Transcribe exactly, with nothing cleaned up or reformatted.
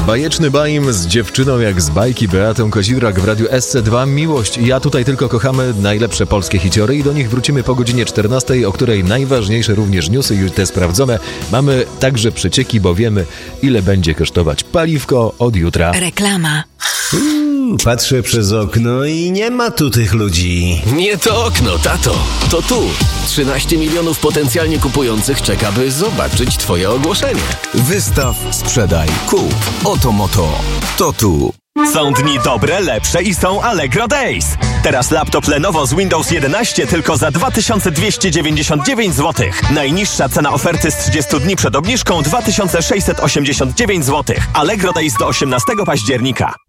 Bajeczny Baim z dziewczyną jak z bajki, Beatą Kozidrak w Radiu S C dwa. Miłość i ja tutaj tylko kochamy najlepsze polskie hiciory i do nich wrócimy po godzinie czternastej, o której najważniejsze również newsy, już te sprawdzone. Mamy także przecieki, bo wiemy, ile będzie kosztować paliwko od jutra. Reklama. Uuu, patrzę przez okno i nie ma tu tych ludzi. Nie to okno, tato. To tu. trzynaście milionów potencjalnie kupujących czeka, by zobaczyć twoje ogłoszenie. Wystaw, sprzedaj, kup. Oto moto. To tu. Są dni dobre, lepsze i są Allegro Days. Teraz laptop Lenovo z Windows jedenaście tylko za dwa tysiące dwieście dziewięćdziesiąt dziewięć złotych. Najniższa cena oferty z trzydziestu dni przed obniżką dwa tysiące sześćset osiemdziesiąt dziewięć złotych. Allegro Days do osiemnastego października.